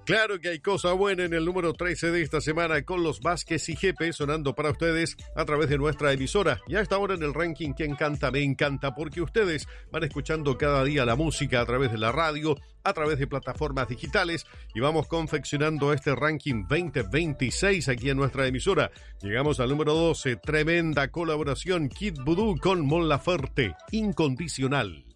Claro que hay cosa buena en el número 13 de esta semana con los Vázquez y Jepe sonando para ustedes a través de nuestra emisora. Y a esta hora en el ranking que encanta, me encanta, porque ustedes van escuchando cada día la música a través de la radio, a través de plataformas digitales y vamos confeccionando este ranking 2026 aquí en nuestra emisora. Llegamos al número 12, tremenda colaboración Kid Voodoo con Mon Laferte, Incondicional.